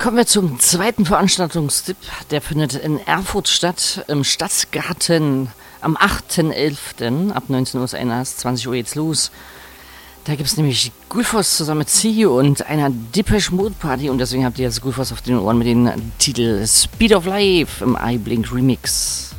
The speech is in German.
Kommen wir zum zweiten Veranstaltungstipp. Der findet in Erfurt statt, im Stadtgarten am 8.11. Ab 19 Uhr ist Einlass, 20 Uhr geht's los. Da gibt es nämlich Gulfos zusammen mit Ziggy und einer Depeche Mode Party und deswegen habt ihr jetzt Gulfos auf den Ohren mit dem Titel Speed of Life im iBlink Remix.